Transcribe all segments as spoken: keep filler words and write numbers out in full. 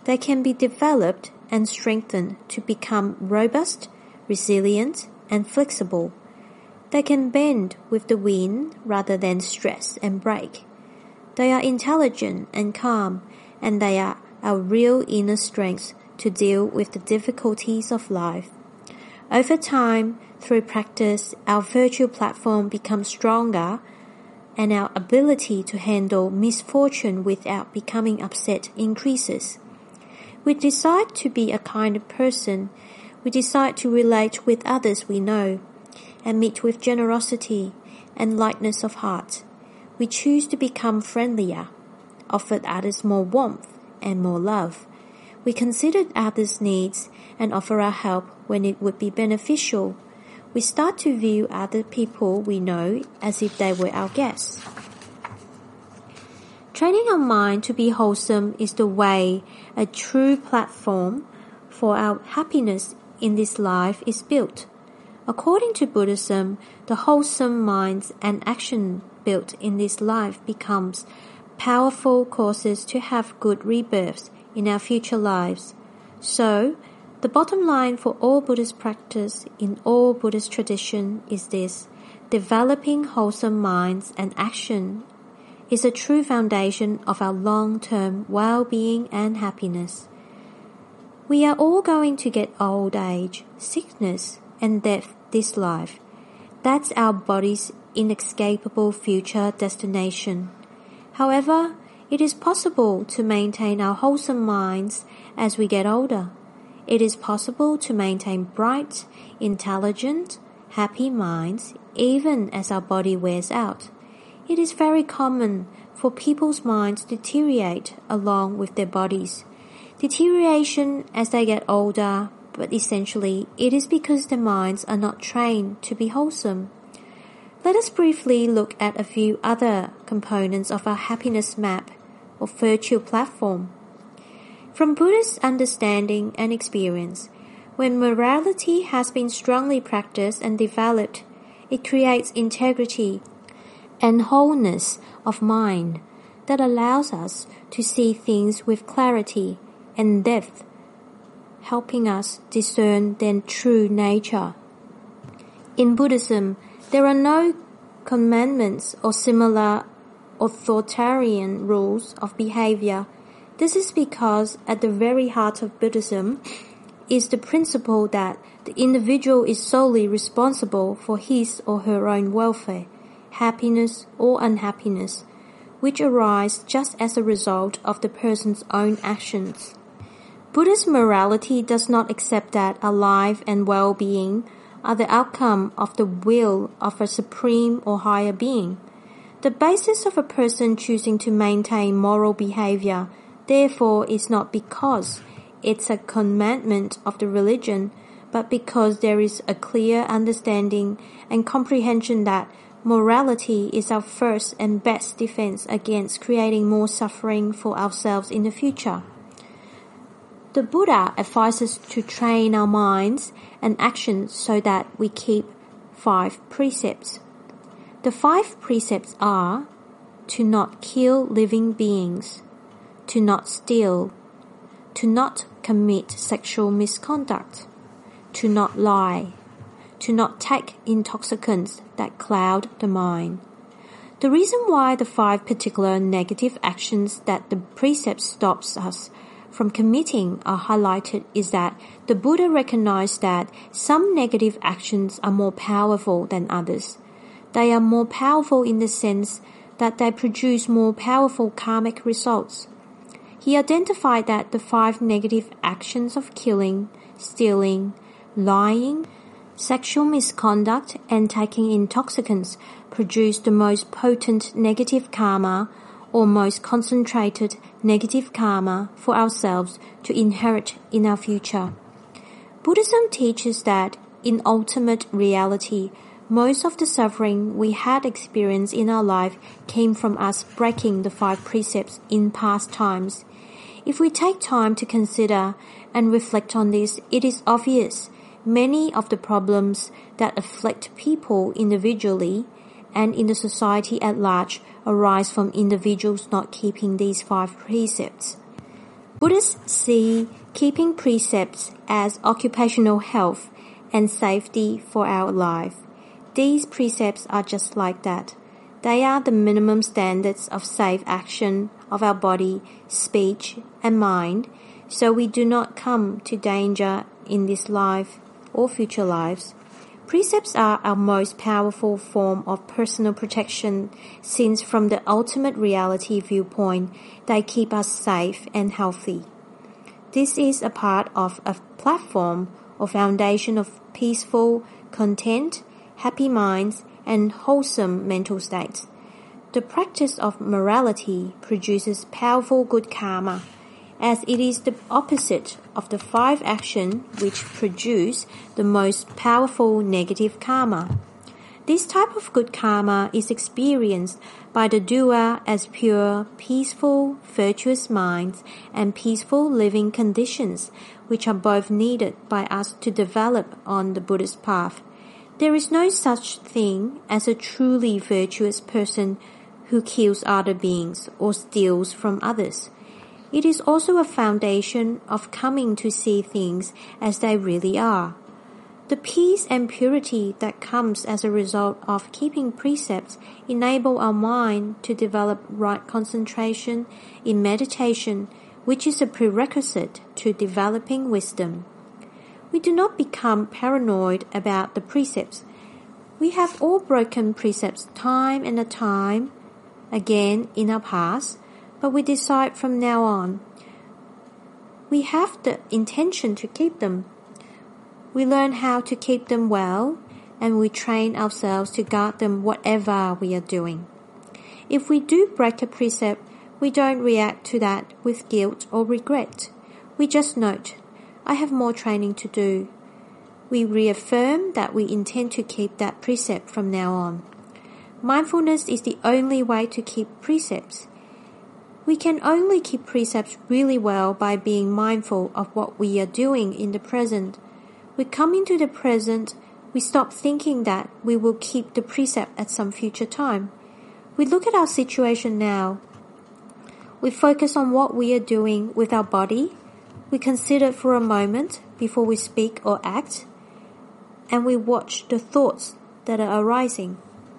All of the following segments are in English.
They can be developed and strengthened to become robust, resilient, and flexible. They can bend with the wind rather than stress and break. They are intelligent and calm, and they are our real inner strength to deal with the difficulties of life. Over time, through practice, our virtual platform becomes stronger, and our ability to handle misfortune without becoming upset increases. We decide to be a kind of person. We decide to relate with others we know, and meet with generosity and lightness of heart. We choose to become friendlier, offer others more warmth and more love. We consider others' needs and offer our help when it would be beneficial. We start to view other people we know as if they were our guests. Training our mind to be wholesome is the way a true platform for our happiness in this life is built. According to Buddhism, the wholesome minds and action built in this life becomes powerful causes to have good rebirths in our future lives. So, the bottom line for all Buddhist practice in all Buddhist tradition is this: developing wholesome minds and action is a true foundation of our long-term well-being and happiness. We are all going to get old age, sickness, and death this life. That's our body's inescapable future destination. However, it is possible to maintain our wholesome minds as we get older. It is possible to maintain bright, intelligent, happy minds even as our body wears out. It is very common for people's minds to deteriorate along with their bodies. Deterioration as they get older, but essentially it is because their minds are not trained to be wholesome. Let us briefly look at a few other components of our happiness map or virtual platform. From Buddhist understanding and experience, when morality has been strongly practiced and developed, it creates integrity and wholeness of mind that allows us to see things with clarity and depth, helping us discern their true nature. In Buddhism, there are no commandments or similar authoritarian rules of behavior. This is because at the very heart of Buddhism is the principle that the individual is solely responsible for his or her own welfare, happiness or unhappiness, which arise just as a result of the person's own actions. Buddhist morality does not accept that our life and well-being are the outcome of the will of a supreme or higher being. The basis of a person choosing to maintain moral behavior, therefore, is not because it's a commandment of the religion, but because there is a clear understanding and comprehension that morality is our first and best defense against creating more suffering for ourselves in the future. The Buddha advises to train our minds and actions so that we keep five precepts. The five precepts are to not kill living beings, to not steal, to not commit sexual misconduct, to not lie, to not take intoxicants that cloud the mind. The reason why the five particular negative actions that the precept stops us from committing are highlighted is that the Buddha recognized that some negative actions are more powerful than others. They are more powerful in the sense that they produce more powerful karmic results. He identified that the five negative actions of killing, stealing, lying, sexual misconduct, and taking intoxicants produce the most potent negative karma or most concentrated negative karma for ourselves to inherit in our future. Buddhism teaches that in ultimate reality, most of the suffering we had experienced in our life came from us breaking the five precepts in past times. If we take time to consider and reflect on this, it is obvious many of the problems that afflict people individually and in the society at large arise from individuals not keeping these five precepts. Buddhists see keeping precepts as occupational health and safety for our life. These precepts are just like that. They are the minimum standards of safe action of our body, speech, and mind, so we do not come to danger in this life or future lives. Precepts are our most powerful form of personal protection, since from the ultimate reality viewpoint, they keep us safe and healthy. This is a part of a platform or foundation of peaceful, content, happy minds, and wholesome mental states. The practice of morality produces powerful good karma, as it is the opposite of the five actions which produce the most powerful negative karma. This type of good karma is experienced by the doer as pure, peaceful, virtuous minds and peaceful living conditions, which are both needed by us to develop on the Buddhist path. There is no such thing as a truly virtuous person who kills other beings or steals from others. It is also a foundation of coming to see things as they really are. The peace and purity that comes as a result of keeping precepts enable our mind to develop right concentration in meditation, which is a prerequisite to developing wisdom. We do not become paranoid about the precepts. We have all broken precepts time and time again in our past, but we decide from now on. We have the intention to keep them. We learn how to keep them well, and we train ourselves to guard them whatever we are doing. If we do break a precept, we don't react to that with guilt or regret. We just note, I have more training to do. We reaffirm that we intend to keep that precept from now on. Mindfulness is the only way to keep precepts. We can only keep precepts really well by being mindful of what we are doing in the present. We come into the present, we stop thinking that we will keep the precept at some future time. We look at our situation now. We focus on what we are doing with our body. We consider for a moment before we speak or act, and we watch the thoughts that are arising.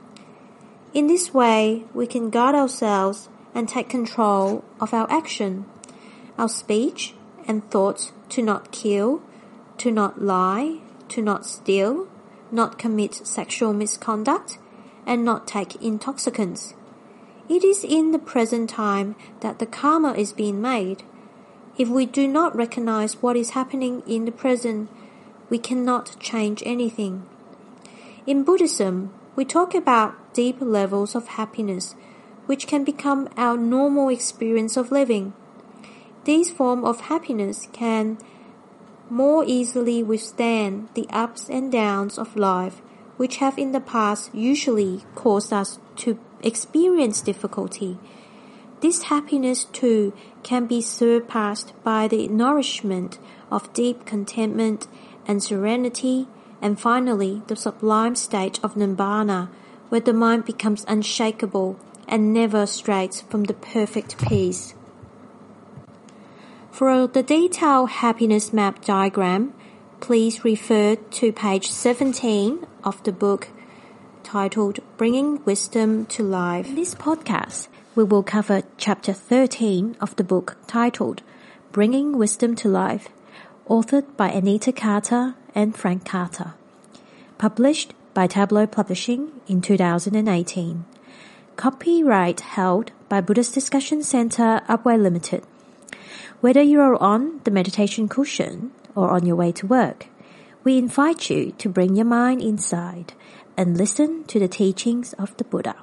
In this way, we can guard ourselves and take control of our action, our speech and thoughts to not kill, to not lie, to not steal, not commit sexual misconduct, and not take intoxicants. It is in the present time that the karma is being made. If we do not recognize what is happening in the present, we cannot change anything. In Buddhism, we talk about deep levels of happiness, which can become our normal experience of living. These forms of happiness can more easily withstand the ups and downs of life, which have in the past usually caused us to experience difficulty. This happiness too can be surpassed by the nourishment of deep contentment and serenity, and finally the sublime state of Nibbana, where the mind becomes unshakable and never strays from the perfect peace. For the detailed happiness map diagram, please refer to page seventeen of the book titled Bringing Wisdom to Life. In this podcast, we will cover chapter thirteen of the book titled Bringing Wisdom to Life, authored by Anita Carter and Frank Carter, published by Tableau Publishing in two thousand eighteen. Copyright held by Buddhist Discussion Center, Upway Limited. Whether you are on the meditation cushion or on your way to work, we invite you to bring your mind inside and listen to the teachings of the Buddha.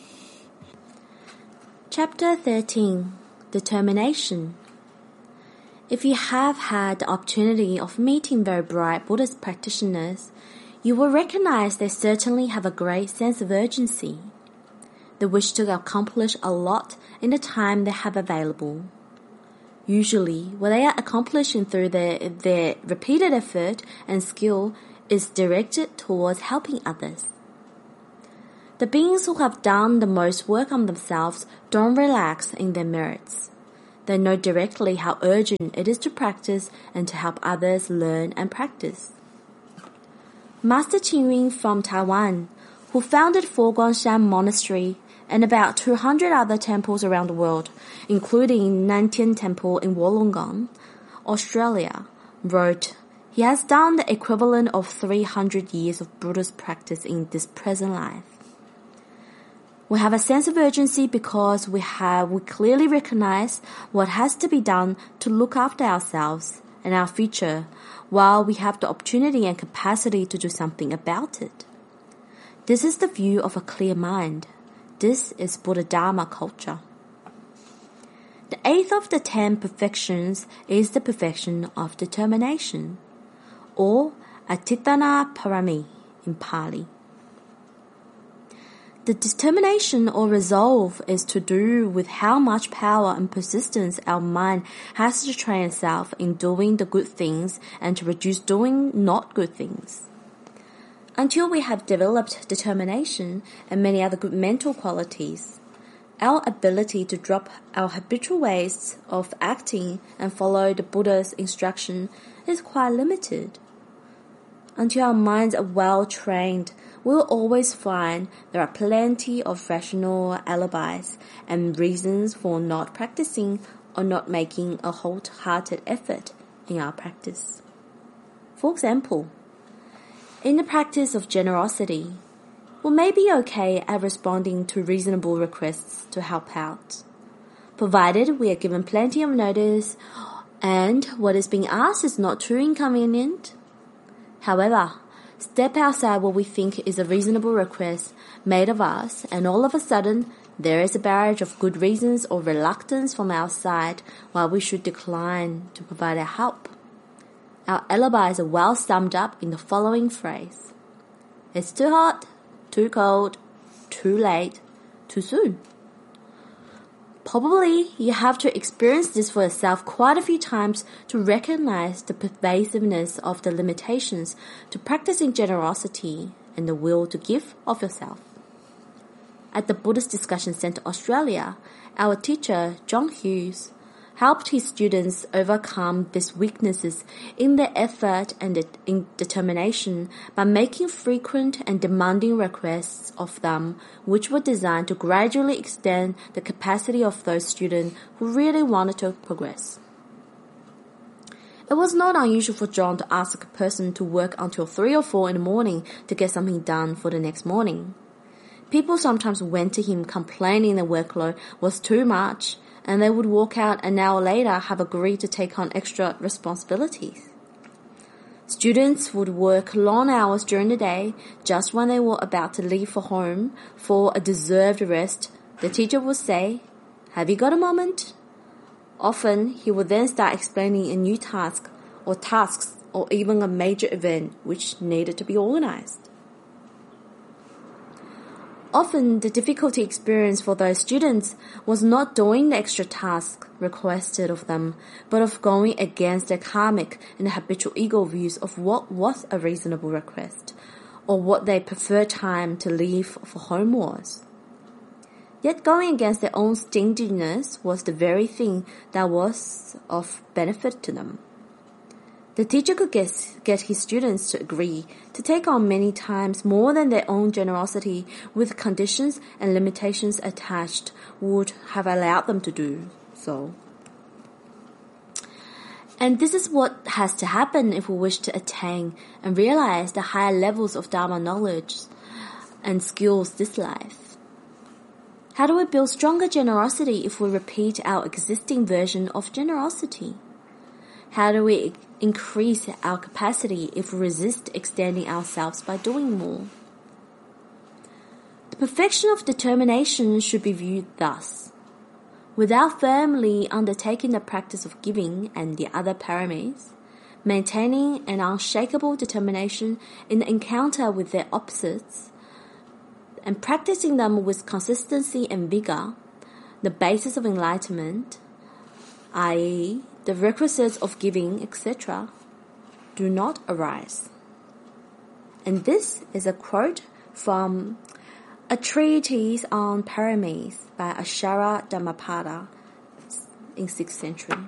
Chapter thirteen. Determination. If you have had the opportunity of meeting very bright Buddhist practitioners, you will recognize they certainly have a great sense of urgency. They wish to accomplish a lot in the time they have available. Usually, what they are accomplishing through their, their repeated effort and skill is directed towards helping others. The beings who have done the most work on themselves don't relax in their merits. they know directly how urgent it is to practice and to help others learn and practice. Master Qing Yun from Taiwan, who founded Foshan Monastery and about two hundred other temples around the world, including Nantian Temple in Wollongong, Australia, wrote, "He has done the equivalent of three hundred years of Buddhist practice in this present life." We have a sense of urgency because we have we clearly recognize what has to be done to look after ourselves and our future, while we have the opportunity and capacity to do something about it. This is the view of a clear mind. This is Buddha Dharma culture. The eighth of the ten perfections is the perfection of determination, or Atithana Parami in Pali. The determination or resolve is to do with how much power and persistence our mind has to train itself in doing the good things and to reduce doing not good things. Until we have developed determination and many other good mental qualities, our ability to drop our habitual ways of acting and follow the Buddha's instruction is quite limited. Until our minds are well trained, we will always find there are plenty of rational alibis and reasons for not practicing or not making a wholehearted effort in our practice. For example, in the practice of generosity, we may be okay at responding to reasonable requests to help out, provided we are given plenty of notice and what is being asked is not too inconvenient. However, step outside what we think is a reasonable request made of us, and all of a sudden, there is a barrage of good reasons or reluctance from our side why we should decline to provide our help. Our alibis are well summed up in the following phrase: it's too hot, too cold, too late, too soon. Probably you have to experience this for yourself quite a few times to recognize the pervasiveness of the limitations to practicing generosity and the will to give of yourself. At the Buddhist Discussion Centre Australia, our teacher, John Hughes, helped his students overcome these weaknesses in their effort and in determination by making frequent and demanding requests of them, which were designed to gradually extend the capacity of those students who really wanted to progress. It was not unusual for John to ask a person to work until three or four in the morning to get something done for the next morning. People sometimes went to him complaining the workload was too much, and they would walk out an hour later have agreed to take on extra responsibilities. Students would work long hours during the day. Just when they were about to leave for home for a deserved rest, the teacher would say, "Have you got a moment?" Often, he would then start explaining a new task or tasks or even a major event which needed to be organized. Often, the difficulty experienced for those students was not doing the extra task requested of them, but of going against their karmic and habitual ego views of what was a reasonable request, or what they preferred time to leave for home was. Yet going against their own stinginess was the very thing that was of benefit to them. The teacher could get, get his students to agree to take on many times more than their own generosity with conditions and limitations attached would have allowed them to do so. And this is what has to happen if we wish to attain and realize the higher levels of Dharma knowledge and skills this life. How do we build stronger generosity if we repeat our existing version of generosity? How do we increase our capacity if we resist extending ourselves by doing more? The perfection of determination should be viewed thus. Without firmly undertaking the practice of giving and the other paramis, maintaining an unshakable determination in the encounter with their opposites, and practicing them with consistency and vigor, the basis of enlightenment, that is, the requisites of giving, et cetera, do not arise. And this is a quote from a treatise on paramis by Ashara Dhammapada, in sixth century.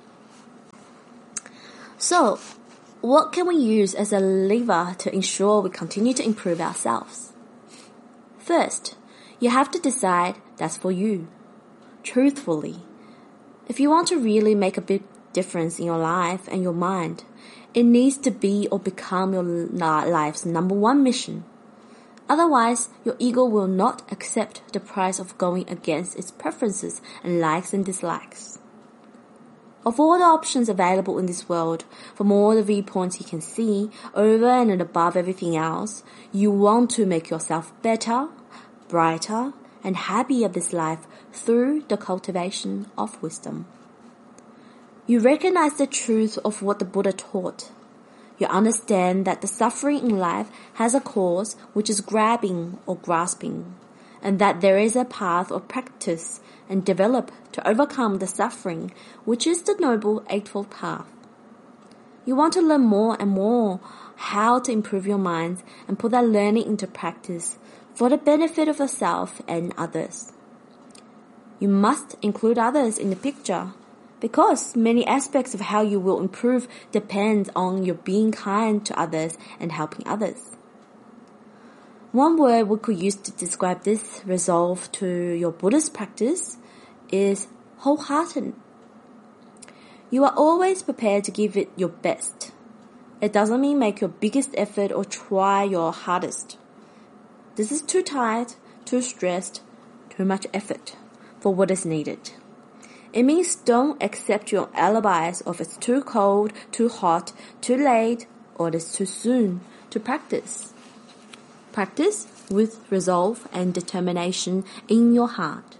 So, what can we use as a lever to ensure we continue to improve ourselves? First, you have to decide that's for you. Truthfully, if you want to really make a big difference in your life and your mind, it needs to be or become your life's number one mission. Otherwise, your ego will not accept the price of going against its preferences and likes and dislikes. Of all the options available in this world, from all the viewpoints you can see, over and above everything else, you want to make yourself better, brighter, and happier this life through the cultivation of wisdom. You recognize the truth of what the Buddha taught. You understand that the suffering in life has a cause which is grabbing or grasping, and that there is a path of practice and develop to overcome the suffering, which is the Noble Eightfold Path. You want to learn more and more how to improve your minds and put that learning into practice for the benefit of yourself and others. You must include others in the picture, because many aspects of how you will improve depend on your being kind to others and helping others. One word we could use to describe this resolve to your Buddhist practice is wholehearted. You are always prepared to give it your best. It doesn't mean make your biggest effort or try your hardest. This is too tired, too stressed, too much effort for what is needed. It means don't accept your alibis of it's too cold, too hot, too late, or it's too soon to practice. Practice with resolve and determination in your heart.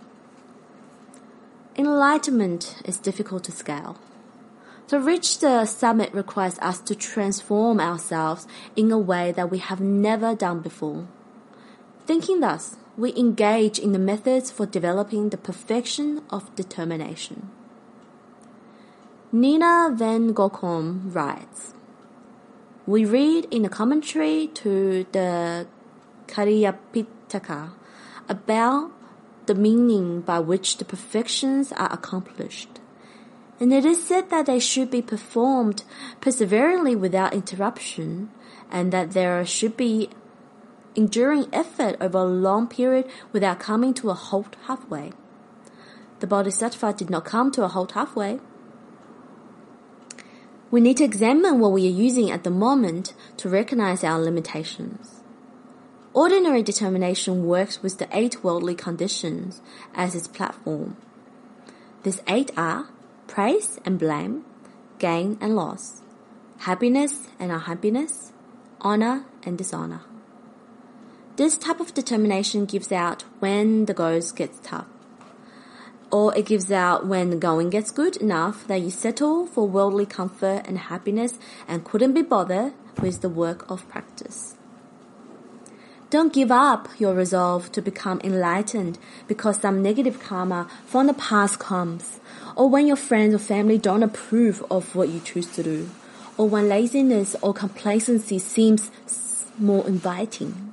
Enlightenment is difficult to scale. To reach the summit requires us to transform ourselves in a way that we have never done before. Thinking thus, we engage in the methods for developing the perfection of determination. Nina Van Gokom writes, we read in the commentary to the Kariyapitaka about the meaning by which the perfections are accomplished, and it is said that they should be performed perseveringly without interruption, and that there should be enduring effort over a long period without coming to a halt halfway. The Bodhisattva did not come to a halt halfway. We need to examine what we are using at the moment to recognize our limitations. Ordinary determination works with the eight worldly conditions as its platform. These eight are praise and blame, gain and loss, happiness and unhappiness, honor and dishonor. This type of determination gives out when the goes gets tough, or it gives out when the going gets good enough that you settle for worldly comfort and happiness and couldn't be bothered with the work of practice. Don't give up your resolve to become enlightened because some negative karma from the past comes, or when your friends or family don't approve of what you choose to do, or when laziness or complacency seems more inviting.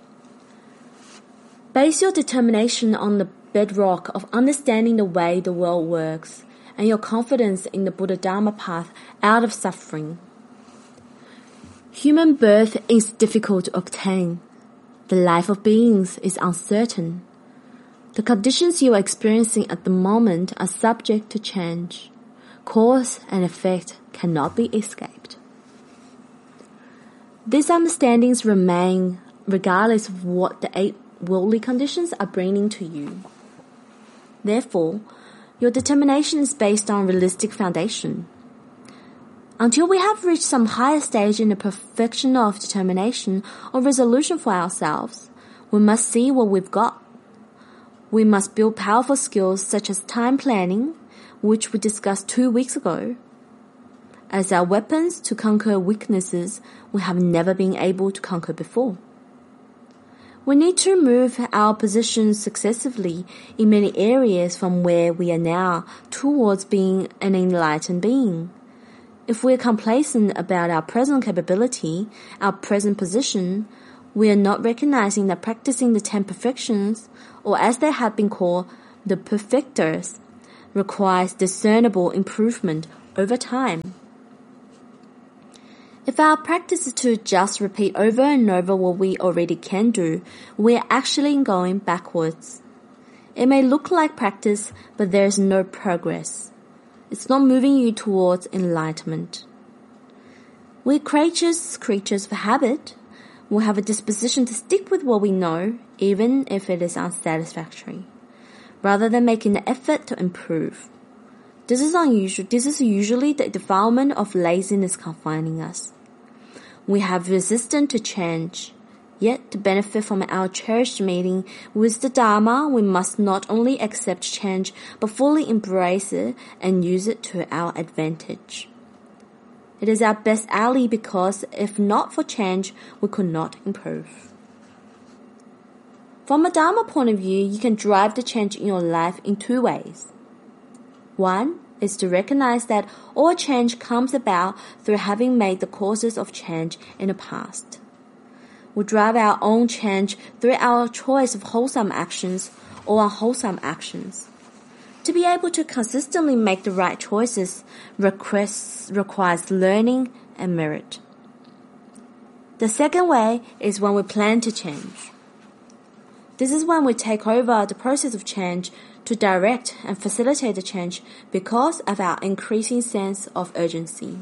Base your determination on the bedrock of understanding the way the world works and your confidence in the Buddha Dharma path out of suffering. Human birth is difficult to obtain. The life of beings is uncertain. The conditions you are experiencing at the moment are subject to change. Cause and effect cannot be escaped. These understandings remain regardless of what the eight worldly conditions are bringing to you. Therefore, your determination is based on realistic foundation. Until we have reached some higher stage in the perfection of determination or resolution for ourselves, we must see what we've got. We must build powerful skills such as time planning, which we discussed two weeks ago, as our weapons to conquer weaknesses we have never been able to conquer before. We need to move our positions successively in many areas from where we are now towards being an enlightened being. If we are complacent about our present capability, our present position, we are not recognizing that practicing the ten perfections, or as they have been called, the perfectors, requires discernible improvement over time. If our practice is to just repeat over and over what we already can do, we are actually going backwards. It may look like practice, but there is no progress. It's not moving you towards enlightenment. We're creatures, creatures for habit. We have a disposition to stick with what we know, even if it is unsatisfactory, rather than making the effort to improve. This is unusual. This is usually the defilement of laziness confining us. We have resistance to change. Yet, to benefit from our cherished meeting with the Dharma, we must not only accept change, but fully embrace it and use it to our advantage. It is our best ally because, if not for change, we could not improve. From a Dharma point of view, you can drive the change in your life in two ways. One is to recognize that all change comes about through having made the causes of change in the past. We drive our own change through our choice of wholesome actions or unwholesome actions. To be able to consistently make the right choices requires, requires learning and merit. The second way is when we plan to change. This is when we take over the process of change to direct and facilitate the change because of our increasing sense of urgency.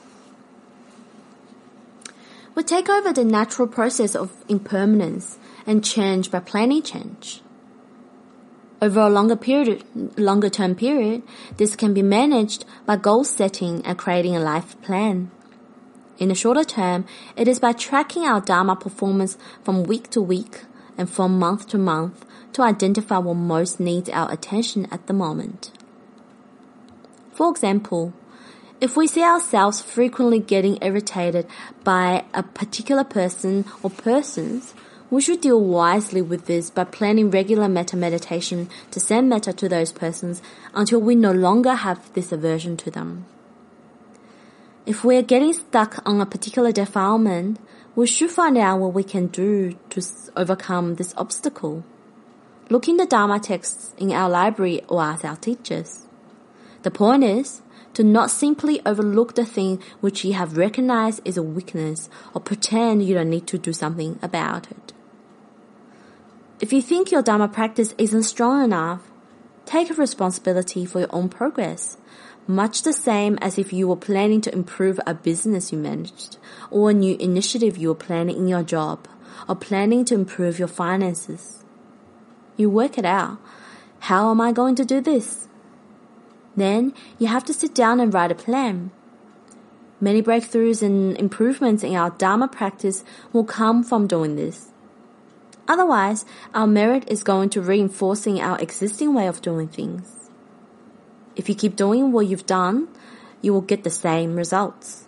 We take over the natural process of impermanence and change by planning change. Over a longer period, longer term period, this can be managed by goal setting and creating a life plan. In the shorter term, it is by tracking our Dharma performance from week to week and from month to month to identify what most needs our attention at the moment. For example, if we see ourselves frequently getting irritated by a particular person or persons, we should deal wisely with this by planning regular metta meditation to send metta to those persons until we no longer have this aversion to them. If we are getting stuck on a particular defilement, we should find out what we can do to overcome this obstacle. Look in the Dharma texts in our library or ask our teachers. The point is to not simply overlook the thing which you have recognized is a weakness or pretend you don't need to do something about it. If you think your Dharma practice isn't strong enough, take responsibility for your own progress, much the same as if you were planning to improve a business you managed, or a new initiative you were planning in your job, or planning to improve your finances. You work it out. How am I going to do this? Then you have to sit down and write a plan. Many breakthroughs and improvements in our Dharma practice will come from doing this. Otherwise, our merit is going to reinforcing our existing way of doing things. If you keep doing what you've done, you will get the same results.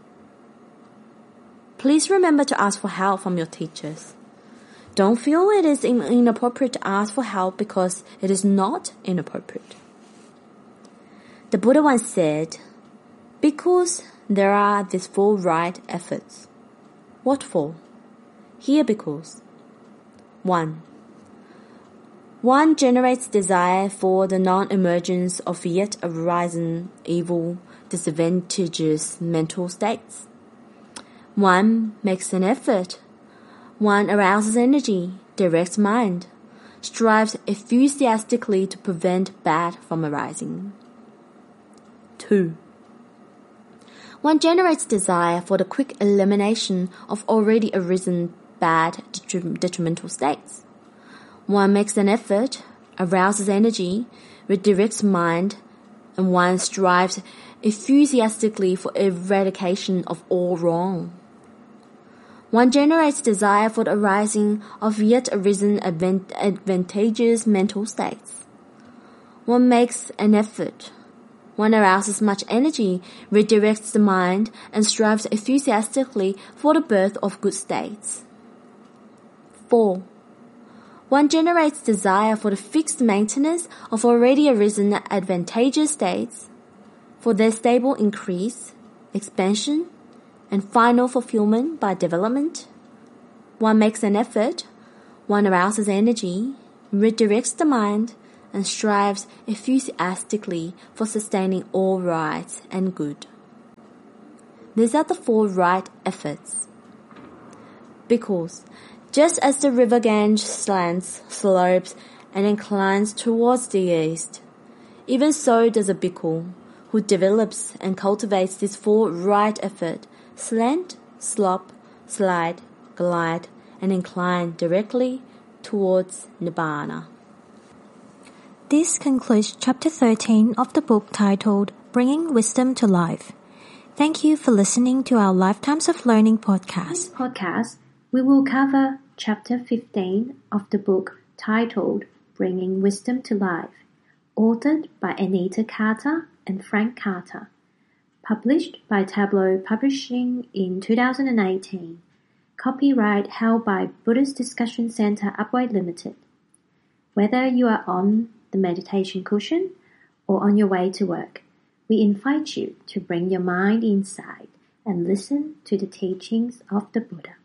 Please remember to ask for help from your teachers. Don't feel it is inappropriate to ask for help because it is not inappropriate. The Buddha once said, because there are these four right efforts. What for? Here because. One. One generates desire for the non-emergence of yet arising evil, disadvantageous mental states. One makes an effort. One arouses energy, directs mind, strives enthusiastically to prevent bad from arising. Two. One generates desire for the quick elimination of already arisen bad detrimental states. One makes an effort, arouses energy, redirects mind, and one strives enthusiastically for eradication of all wrong. One generates desire for the arising of yet arisen advant- advantageous mental states. One makes an effort. One arouses much energy, redirects the mind, and strives enthusiastically for the birth of good states. Four. One generates desire for the fixed maintenance of already arisen advantageous states, for their stable increase, expansion, and final fulfillment by development. One makes an effort, one arouses energy, redirects the mind, and strives enthusiastically for sustaining all right and good. These are the four right efforts. Because, just as the river Ganges slants, slopes, and inclines towards the east, even so does a bhikkhu, who develops and cultivates this four right effort, slant, slop, slide, glide, and incline directly towards Nibbana. This concludes chapter thirteen of the book titled Bringing Wisdom to Life. Thank you for listening to our Lifetimes of Learning podcast. In this podcast, we will cover chapter fifteen of the book titled Bringing Wisdom to Life, authored by Anita Carter and Frank Carter, published by Tableau Publishing in two thousand eighteen, copyright held by Buddhist Discussion Center Upway Limited. Whether you are on the meditation cushion or on your way to work, we invite you to bring your mind inside and listen to the teachings of the Buddha.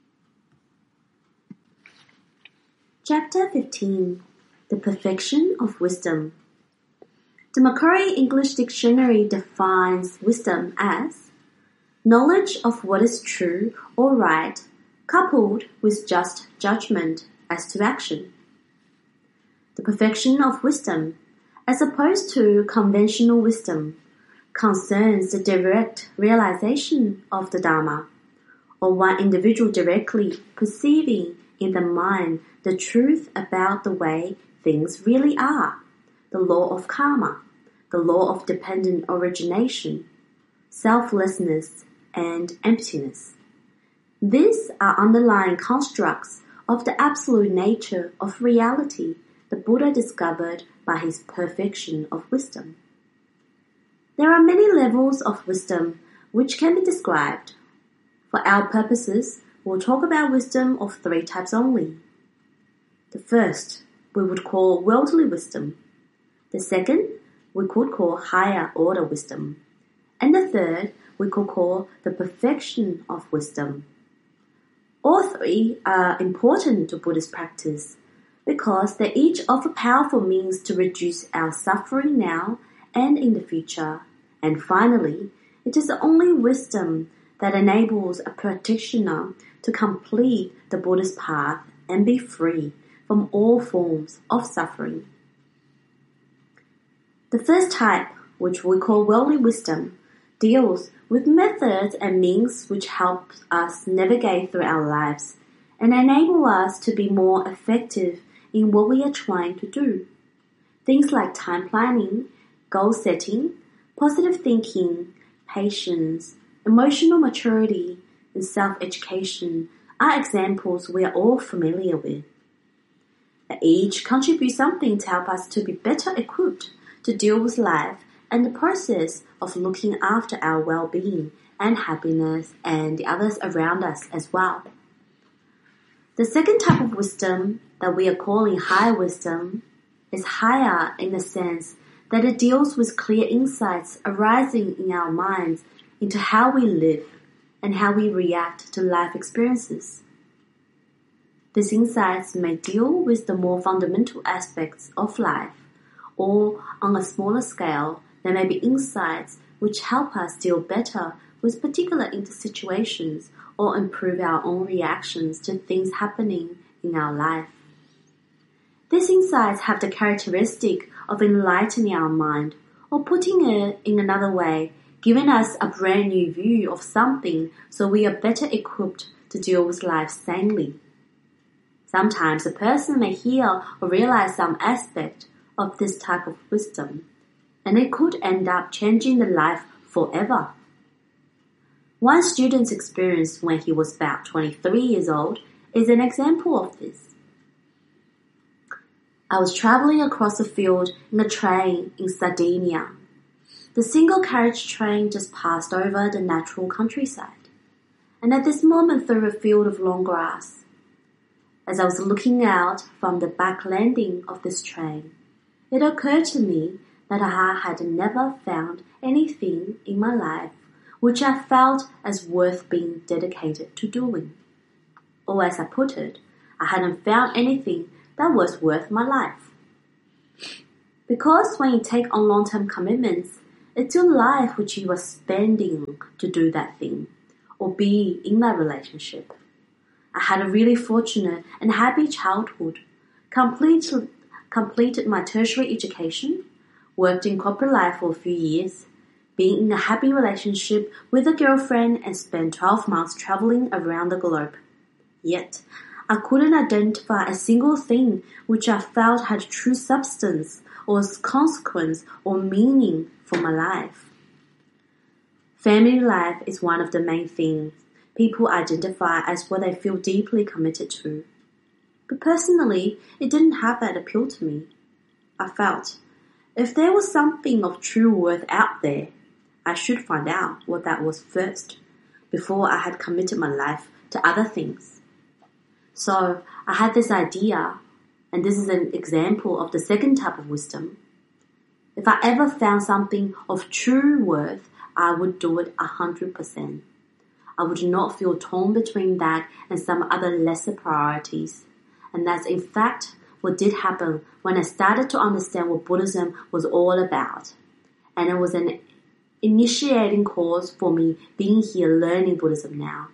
Chapter fifteen. The Perfection of Wisdom. The Macquarie English Dictionary defines wisdom as knowledge of what is true or right, coupled with just judgment as to action. The perfection of wisdom, as opposed to conventional wisdom, concerns the direct realization of the Dharma, or one individual directly perceiving in the mind the truth about the way things really are, the law of karma, the law of dependent origination, selflessness, and emptiness. These are underlying constructs of the absolute nature of reality the Buddha discovered by his perfection of wisdom. There are many levels of wisdom which can be described. For our purposes, we'll talk about wisdom of three types only. The first we would call worldly wisdom. The second we could call higher order wisdom. And the third we could call the perfection of wisdom. All three are important to Buddhist practice because they each offer powerful means to reduce our suffering now and in the future. And finally, it is the only wisdom that enables a practitioner to complete the Buddhist path and be free from all forms of suffering. The first type, which we call worldly wisdom, deals with methods and means which help us navigate through our lives and enable us to be more effective in what we are trying to do. Things like time planning, goal setting, positive thinking, patience, emotional maturity, and self-education are examples we are all familiar with. They each contribute something to help us to be better equipped to deal with life and the process of looking after our well-being and happiness and the others around us as well. The second type of wisdom that we are calling high wisdom is higher in the sense that it deals with clear insights arising in our minds into how we live and how we react to life experiences. These insights may deal with the more fundamental aspects of life, or on a smaller scale, there may be insights which help us deal better with particular situations or improve our own reactions to things happening in our life. These insights have the characteristic of enlightening our mind, or putting it in another way, giving us a brand new view of something so we are better equipped to deal with life sanely. Sometimes a person may hear or realize some aspect of this type of wisdom, and it could end up changing the life forever. One student's experience when he was about twenty-three years old is an example of this. I was travelling across a field in a train in Sardinia. The single-carriage train just passed over the natural countryside, and at this moment through a field of long grass. As I was looking out from the back landing of this train, it occurred to me that I had never found anything in my life which I felt as worth being dedicated to doing. Or as I put it, I hadn't found anything that was worth my life. Because when you take on long-term commitments, it's your life which you are spending to do that thing or be in that relationship. I had a really fortunate and happy childhood, completed, completed my tertiary education, worked in corporate life for a few years, being in a happy relationship with a girlfriend and spent twelve months traveling around the globe. Yet, I couldn't identify a single thing which I felt had true substance or consequence or meaning for my life. Family life is one of the main things people identify as what they feel deeply committed to. But personally, it didn't have that appeal to me. I felt, if there was something of true worth out there, I should find out what that was first, before I had committed my life to other things. So I had this idea, and this is an example of the second type of wisdom. If I ever found something of true worth, I would do it a hundred percent. I would not feel torn between that and some other lesser priorities. And that's in fact what did happen when I started to understand what Buddhism was all about. And it was an initiating course for me being here learning Buddhism now.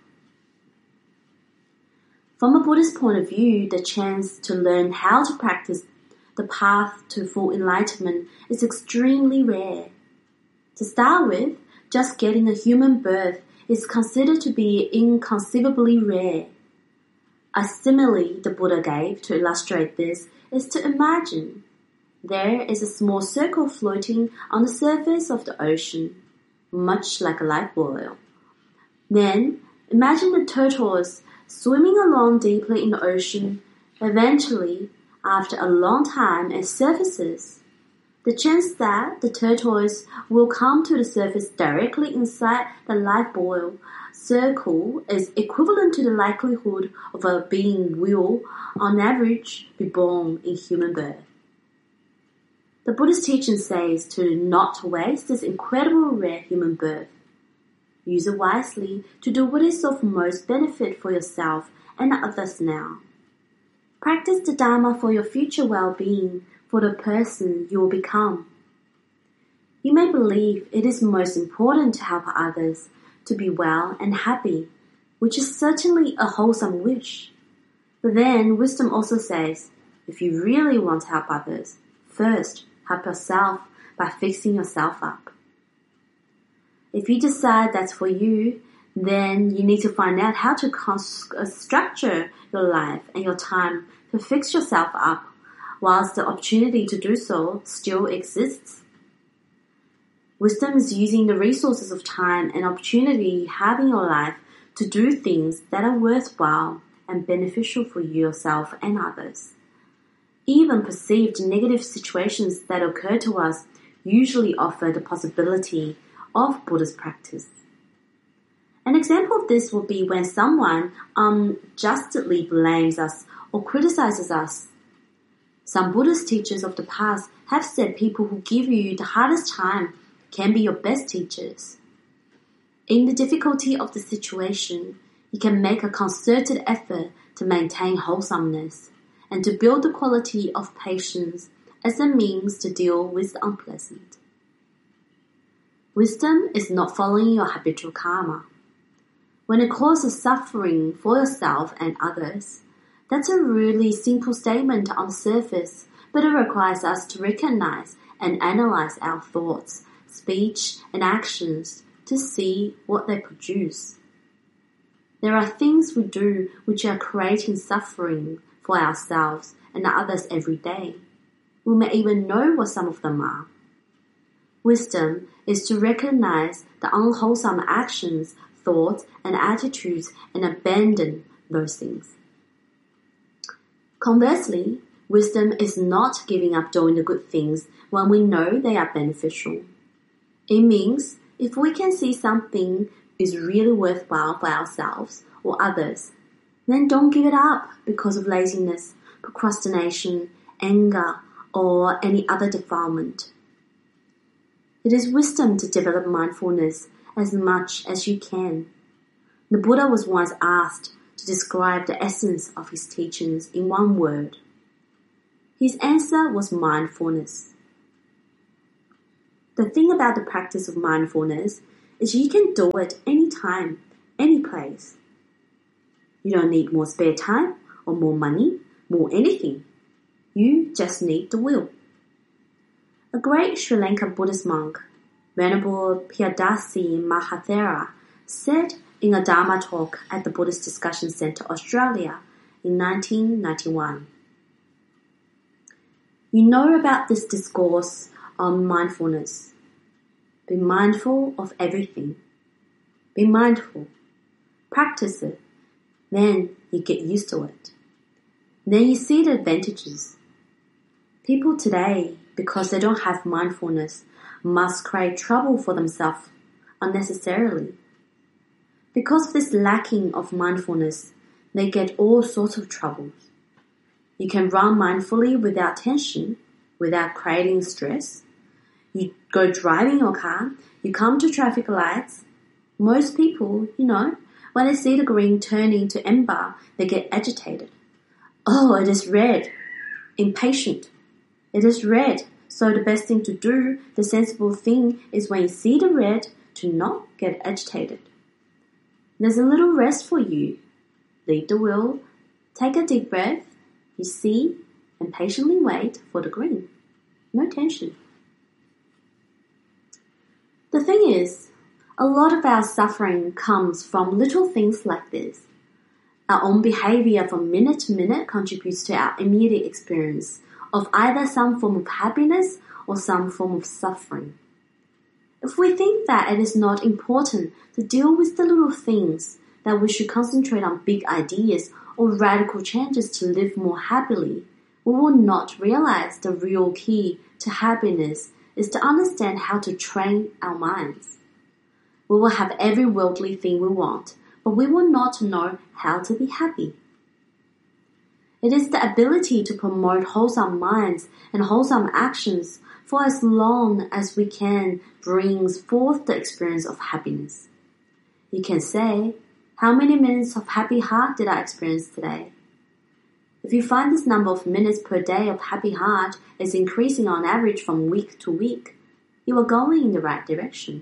From a Buddhist point of view, the chance to learn how to practice the path to full enlightenment is extremely rare. To start with, just getting a human birth is considered to be inconceivably rare. A simile the Buddha gave to illustrate this is to imagine there is a small circle floating on the surface of the ocean, much like a life buoy. Then imagine the turtles swimming along deeply in the ocean. Eventually, after a long time, it surfaces. The chance that the tortoise will come to the surface directly inside the life buoy circle is equivalent to the likelihood of a being will, on average, be born in human birth. The Buddhist teaching says to not waste this incredible rare human birth. Use it wisely to do what is of most benefit for yourself and others now. Practice the Dharma for your future well-being, for the person you will become. You may believe it is most important to help others to be well and happy, which is certainly a wholesome wish. But then wisdom also says, if you really want to help others, first help yourself by fixing yourself up. If you decide that's for you, then you need to find out how to cons- uh, structure your life and your time to fix yourself up, whilst the opportunity to do so still exists. Wisdom is using the resources of time and opportunity you have in your life to do things that are worthwhile and beneficial for yourself and others. Even perceived negative situations that occur to us usually offer the possibility of Buddhist practice. An example of this would be when someone unjustly blames us or criticizes us. Some Buddhist teachers of the past have said people who give you the hardest time can be your best teachers. In the difficulty of the situation, you can make a concerted effort to maintain wholesomeness and to build the quality of patience as a means to deal with the unpleasant. Wisdom is not following your habitual karma. When it causes suffering for yourself and others, that's a really simple statement on the surface, but it requires us to recognize and analyze our thoughts, speech, and actions to see what they produce. There are things we do which are creating suffering for ourselves and others every day. We may even know what some of them are. Wisdom is to recognize the unwholesome actions, thoughts, and attitudes and abandon those things. Conversely, wisdom is not giving up doing the good things when we know they are beneficial. It means if we can see something is really worthwhile for ourselves or others, then don't give it up because of laziness, procrastination, anger, or any other defilement. It is wisdom to develop mindfulness as much as you can. The Buddha was once asked to describe the essence of his teachings in one word. His answer was mindfulness. The thing about the practice of mindfulness is you can do it anytime, any place. You don't need more spare time or more money, more anything. You just need the will. A great Sri Lankan Buddhist monk, Venerable Piyadasi Mahathera, said in a Dharma talk at the Buddhist Discussion Centre Australia in nineteen ninety-one. You know about this discourse on mindfulness. Be mindful of everything. Be mindful. Practice it. Then you get used to it. Then you see the advantages. People today, because they don't have mindfulness, must create trouble for themselves unnecessarily. Because of this lacking of mindfulness, they get all sorts of troubles. You can run mindfully without tension, without creating stress. You go driving your car, you come to traffic lights. Most people, you know, when they see the green turning to amber, they get agitated. Oh, it is red. Impatient. It is red. So the best thing to do, the sensible thing, is when you see the red, to not get agitated. There's a little rest for you. Leave the wheel, take a deep breath, you see, and patiently wait for the green. No tension. The thing is, a lot of our suffering comes from little things like this. Our own behavior from minute to minute contributes to our immediate experience of either some form of happiness or some form of suffering. If we think that it is not important to deal with the little things, that we should concentrate on big ideas or radical changes to live more happily, we will not realize the real key to happiness is to understand how to train our minds. We will have every worldly thing we want, but we will not know how to be happy. It is the ability to promote wholesome minds and wholesome actions for as long as we can brings forth the experience of happiness. You can say, how many minutes of happy heart did I experience today? If you find this number of minutes per day of happy heart is increasing on average from week to week, you are going in the right direction.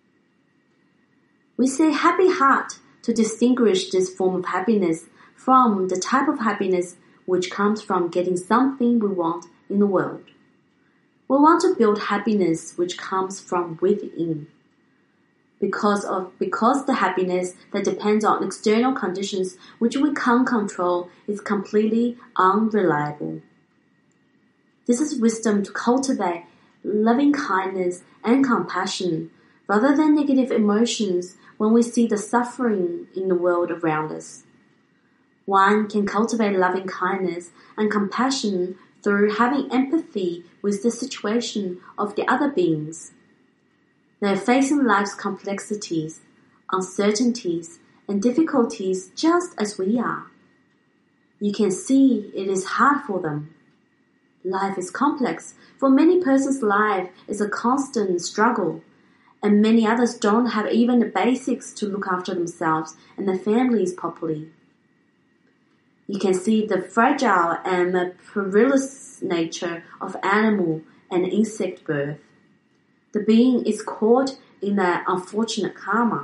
We say happy heart to distinguish this form of happiness from the type of happiness which comes from getting something we want in the world. We want to build happiness which comes from within. Because of because the happiness that depends on external conditions which we can't control is completely unreliable. This is wisdom to cultivate loving kindness and compassion rather than negative emotions when we see the suffering in the world around us. One can cultivate loving kindness and compassion through having empathy with the situation of the other beings. They are facing life's complexities, uncertainties, and difficulties just as we are. You can see it is hard for them. Life is complex. For many persons, life is a constant struggle, and many others don't have even the basics to look after themselves and their families properly. You can see the fragile and perilous nature of animal and insect birth. The being is caught in their unfortunate karma.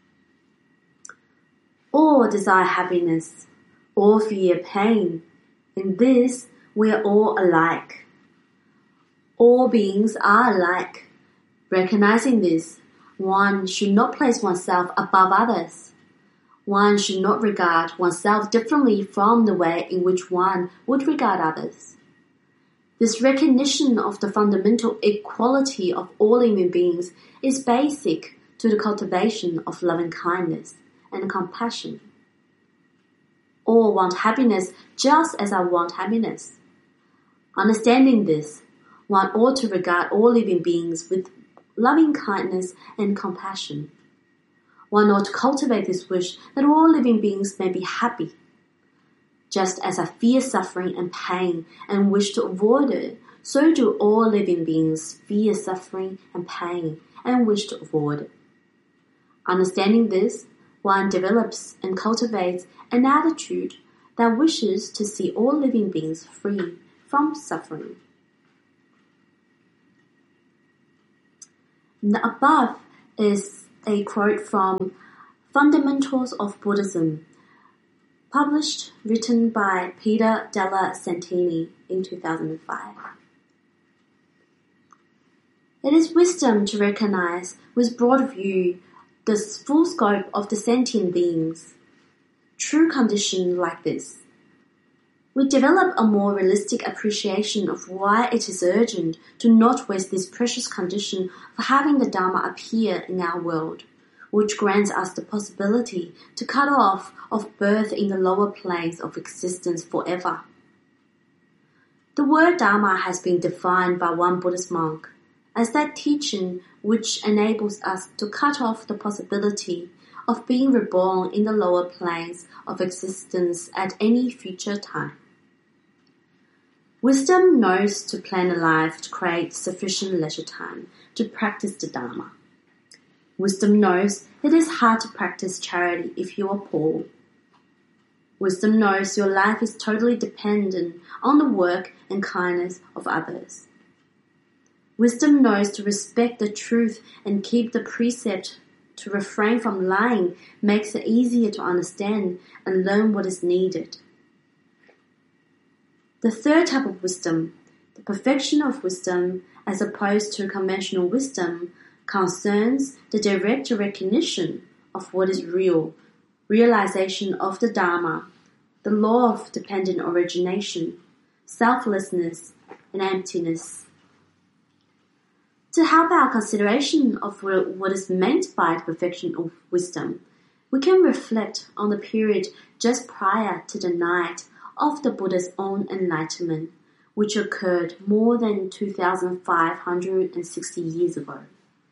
All desire happiness, all fear pain. In this, we are all alike. All beings are alike. Recognizing this, one should not place oneself above others. One should not regard oneself differently from the way in which one would regard others. This recognition of the fundamental equality of all living beings is basic to the cultivation of loving kindness and compassion. All want happiness just as I want happiness. Understanding this, one ought to regard all living beings with loving kindness and compassion. One ought to cultivate this wish that all living beings may be happy. Just as I fear suffering and pain and wish to avoid it, so do all living beings fear suffering and pain and wish to avoid it. Understanding this, one develops and cultivates an attitude that wishes to see all living beings free from suffering. The above is a quote from Fundamentals of Buddhism, published, written by Peter Della Santini in two thousand five. It is wisdom to recognize with broad view the full scope of the sentient beings. True condition like this, we develop a more realistic appreciation of why it is urgent to not waste this precious condition for having the Dharma appear in our world, which grants us the possibility to cut off of birth in the lower planes of existence forever. The word Dharma has been defined by one Buddhist monk as that teaching which enables us to cut off the possibility of being reborn in the lower planes of existence at any future time. Wisdom knows to plan a life to create sufficient leisure time to practice the Dharma. Wisdom knows it is hard to practice charity if you are poor. Wisdom knows your life is totally dependent on the work and kindness of others. Wisdom knows to respect the truth and keep the precept to refrain from lying makes it easier to understand and learn what is needed. The third type of wisdom, the perfection of wisdom as opposed to conventional wisdom, concerns the direct recognition of what is real, realization of the Dharma, the law of dependent origination, selflessness, and emptiness. To help our consideration of what is meant by the perfection of wisdom, we can reflect on the period just prior to the night of the Buddha's own enlightenment, which occurred more than two thousand five hundred sixty years ago.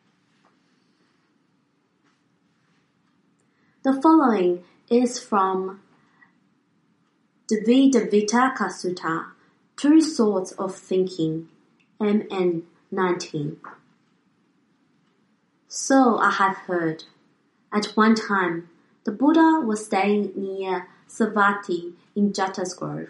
The following is from the Dvivitaka Sutta, Two Sorts of Thinking, M N nineteen. So I have heard. At one time, the Buddha was staying near Savatthi in Jata's Grove,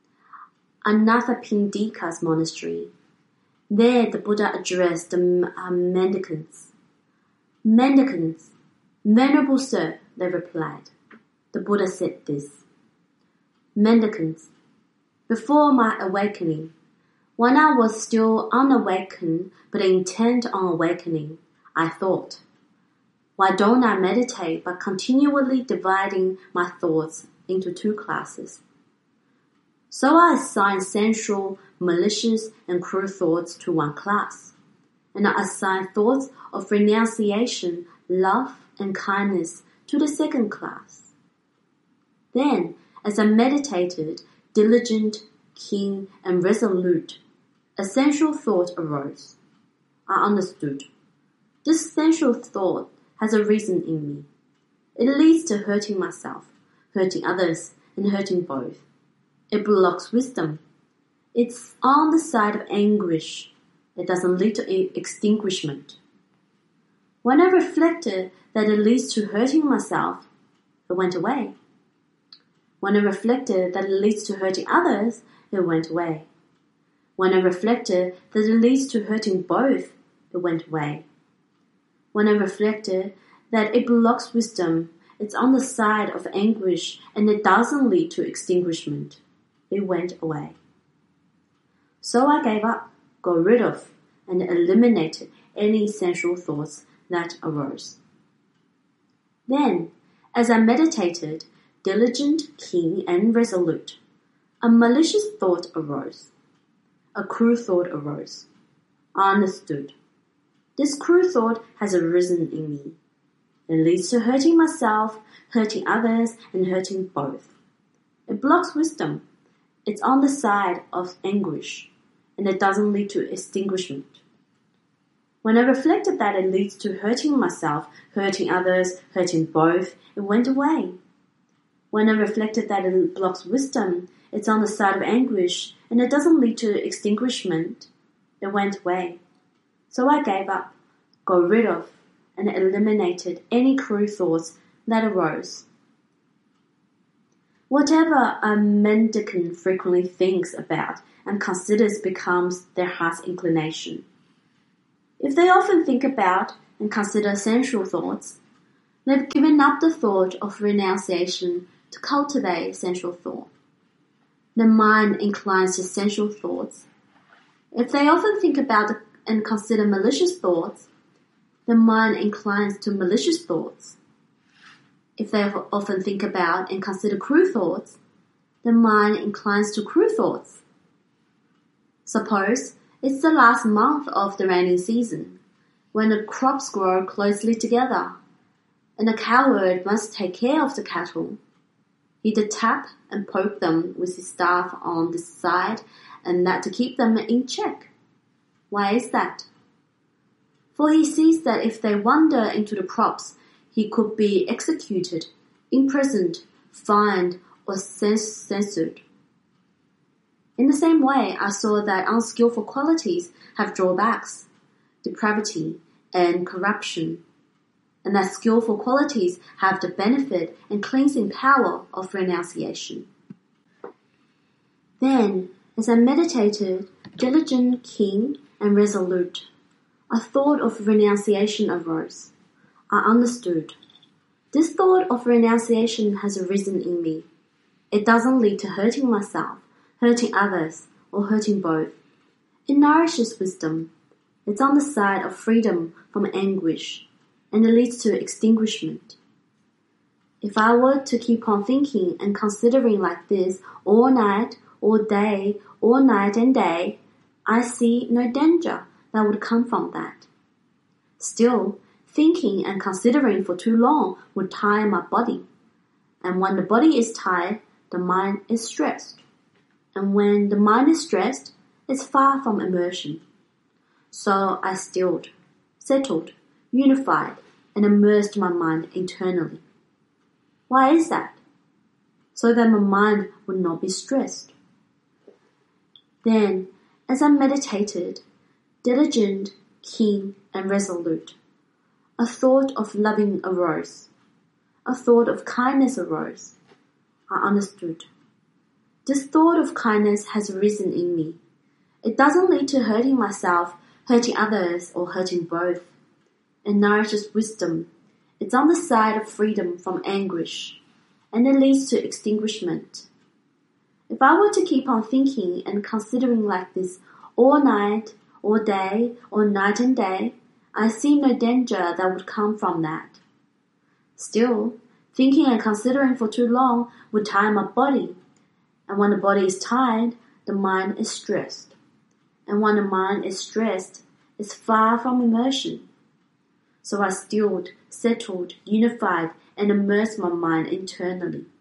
Anathapindika's monastery. There the Buddha addressed the uh, mendicants. Mendicants, Venerable Sir, they replied. The Buddha said this. Mendicants, before my awakening, when I was still unawakened but intent on awakening, I thought, why don't I meditate by continually dividing my thoughts into two classes? So I assigned sensual, malicious, and cruel thoughts to one class, and I assigned thoughts of renunciation, love, and kindness to the second class. Then, as I meditated, diligent, keen, and resolute, a sensual thought arose. I understood. This sensual thought has a reason in me. It leads to hurting myself, hurting others, and hurting both. It blocks wisdom. It's on the side of anguish. It doesn't lead to extinguishment. When I reflected that it leads to hurting myself, it went away. When I reflected that it leads to hurting others, it went away. When I reflected that it leads to hurting both, it went away. When I reflected that it blocks wisdom, it's on the side of anguish and it doesn't lead to extinguishment, it went away. So I gave up, got rid of, and eliminated any sensual thoughts that arose. Then, as I meditated, diligent, keen, and resolute, a malicious thought arose. A cruel thought arose. I understood. This cruel thought has arisen in me. It leads to hurting myself, hurting others, and hurting both. It blocks wisdom. It's on the side of anguish, and it doesn't lead to extinguishment. When I reflected that it leads to hurting myself, hurting others, hurting both, it went away. When I reflected that it blocks wisdom, it's on the side of anguish, and it doesn't lead to extinguishment, it went away. So I gave up, got rid of, and eliminated any cruel thoughts that arose. Whatever a mendicant frequently thinks about and considers becomes their heart's inclination. If they often think about and consider sensual thoughts, they've given up the thought of renunciation to cultivate sensual thought. The mind inclines to sensual thoughts. If they often think about and consider malicious thoughts, the mind inclines to malicious thoughts. If they often think about and consider cruel thoughts, the mind inclines to cruel thoughts. Suppose it's the last month of the rainy season, when the crops grow closely together, and a cowherd must take care of the cattle. He'd tap and poke them with his staff on this side and that to keep them in check. Why is that? For he sees that if they wander into the crops, he could be executed, imprisoned, fined, or censored. In the same way, I saw that unskillful qualities have drawbacks, depravity, and corruption, and that skillful qualities have the benefit and cleansing power of renunciation. Then, as I meditated, diligent, keen, and resolute, a thought of renunciation arose. I understood. This thought of renunciation has arisen in me. It doesn't lead to hurting myself, hurting others, or hurting both. It nourishes wisdom. It's on the side of freedom from anguish, and it leads to extinguishment. If I were to keep on thinking and considering like this all night, all day, all night and day, I see no danger that would come from that. Still, thinking and considering for too long would tire my body. And when the body is tired, the mind is stressed. And when the mind is stressed, it's far from immersion. So I stilled, settled, unified, and immersed my mind internally. Why is that? So that my mind would not be stressed. Then, as I meditated, diligent, keen, and resolute, a thought of loving arose. A thought of kindness arose. I understood. This thought of kindness has arisen in me. It doesn't lead to hurting myself, hurting others, or hurting both. It nourishes wisdom. It's on the side of freedom from anguish, and it leads to extinguishment. If I were to keep on thinking and considering like this all night, all day, all night and day, I see no danger that would come from that. Still, thinking and considering for too long would tire my body, and when the body is tired, the mind is stressed. And when the mind is stressed, it's far from immersion. So I stilled, settled, unified, and immersed my mind internally.